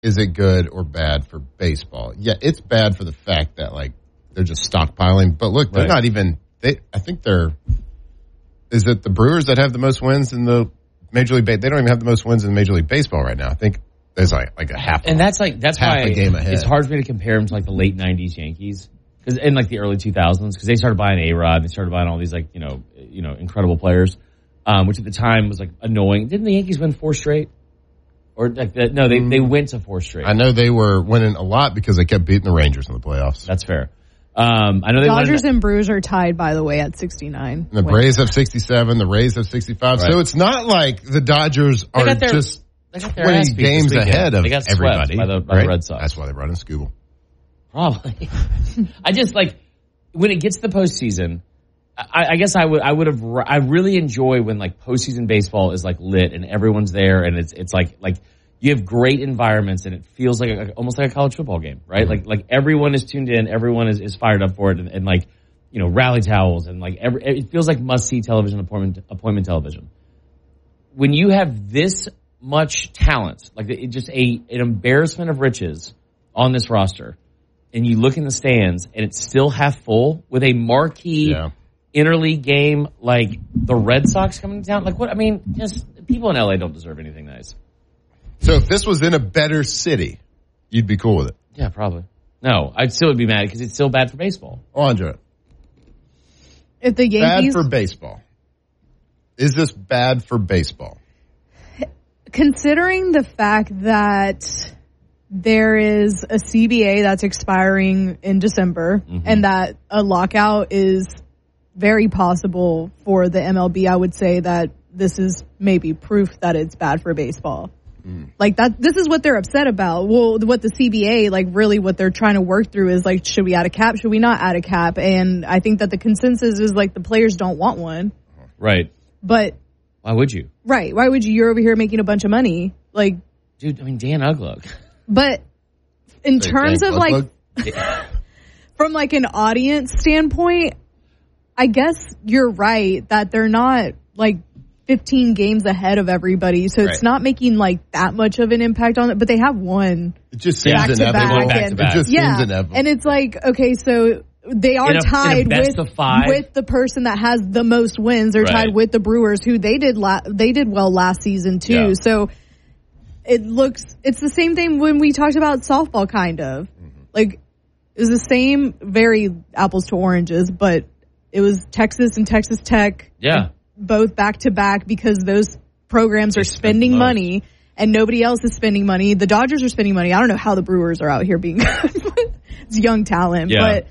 is it good or bad for baseball? Yeah, it's bad for the fact that, like, they're just stockpiling. But look, they're not even, I think is it the Brewers that have the most wins in the Major League Baseball? They don't even have the most wins in Major League Baseball right now. I think there's like a half. And that's why a game ahead. It's hard for me to compare them to like the late 90s Yankees. Because in like the early 2000s, because they started buying A-Rod, they started buying all these like, incredible players, which at the time was like annoying. Didn't the Yankees win 4 straight? Or like no, they went to 4 straight. I know they were winning a lot because they kept beating the Rangers in the playoffs. That's fair. I know Dodgers and Brewers are tied, by the way, at 69. And the Braves have 67. The Rays have 65. Right. So it's not like the Dodgers are just 20 games ahead of everybody. By the Red Sox. That's why they brought in Scooble. Probably. I just like when it gets to the postseason. I guess I really enjoy when like postseason baseball is like lit and everyone's there and it's like you have great environments and it feels like almost like a college football game, right? Mm-hmm. Like everyone is tuned in, everyone is fired up for it, and like rally towels and like it feels like must see television appointment television. When you have this much talent, like just an embarrassment of riches on this roster, and you look in the stands and it's still half full with a marquee. Yeah. Interleague game like the Red Sox coming to town. Like what? I mean, just people in LA don't deserve anything nice. So if this was in a better city, you'd be cool with it? Yeah, probably. No, I still would be mad because it's still bad for baseball. Andre, if the Yankees bad for baseball, is this bad for baseball? Considering the fact that there is a CBA that's expiring in December, and that a lockout is very possible for the MLB, I would say that this is maybe proof that it's bad for baseball. Like that, this is what they're upset about. Well, what the CBA, like really what they're trying to work through is like, should we add a cap? Should we not add a cap? And I think that the consensus is like the players don't want one. Right. But why would you? Right. Why would you? You're over here making a bunch of money. Like, dude, I mean, Dan Uglug. But in terms of like, from like an audience standpoint, I guess you're right that they're not like 15 games ahead of everybody, so it's not making like that much of an impact on it. But they have won. It just seems inevitable. It just seems inevitable. And it's like, okay, so they are tied with the person that has the most wins. They're tied with the Brewers, who they did well last season too. Yeah. So it's the same thing when we talked about softball, kind of like it was the same, very apples to oranges, but. It was Texas and Texas Tech, both back to back, because those programs are spending money and nobody else is spending money. The Dodgers are spending money. I don't know how the Brewers are out here being good. It's young talent, but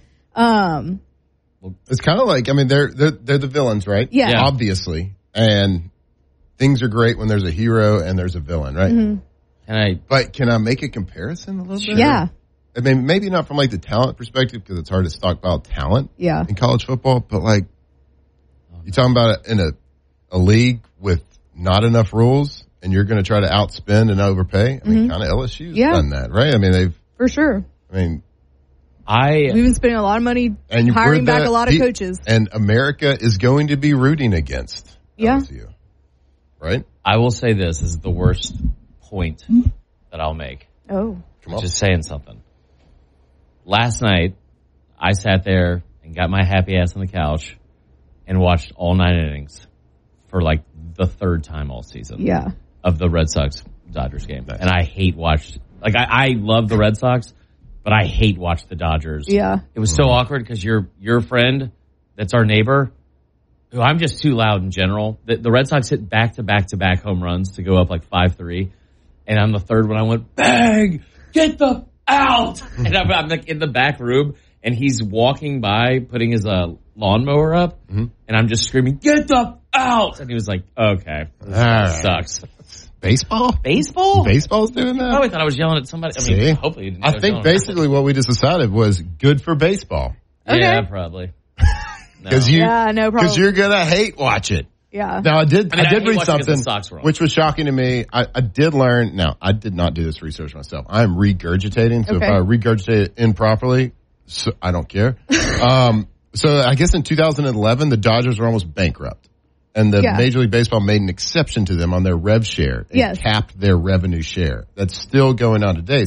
it's kind of like, I mean, they're the villains, right? Yeah, obviously, and things are great when there's a hero and there's a villain, right? Mm-hmm. Can I make a comparison a little bit? Yeah. I mean, maybe not from like the talent perspective, because it's hard to stockpile talent in college football, but like you're talking about it in a league with not enough rules and you're going to try to outspend and overpay. I mean, kind of LSU's done that, right? I mean, they've for sure. I mean, we've been spending a lot of money hiring back a lot of coaches, and America is going to be rooting against LSU, right? I will say this is the worst point that I'll make. Oh, come on, just saying something. Last night, I sat there and got my happy ass on the couch and watched all 9 innings for like the 3rd time all season. Yeah. Of the Red Sox-Dodgers game. And I hate like I love the Red Sox, but I hate watch the Dodgers. Yeah. It was so awkward because your friend, that's our neighbor, who I'm just too loud in general. The Red Sox hit back-to-back home runs to go up like 5-3. And on the 3rd one, I went, bang! Get the out! And I'm like in the back room, and he's walking by putting his lawnmower up, and I'm just screaming, get the out! And he was like, okay, this sucks. Baseball? Baseball's doing that? Oh, I thought I was yelling at somebody. I mean, hopefully you didn't. I think basically what we just decided was good for baseball. Okay. Yeah, probably. Because you're going to hate watch it. Yeah. Now, I did read something which was shocking to me. I did learn. Now, I did not do this research myself. I am regurgitating. So if I regurgitate it improperly, so I don't care. So I guess in 2011, the Dodgers were almost bankrupt. And the Major League Baseball made an exception to them on their rev share and capped their revenue share. That's still going on today.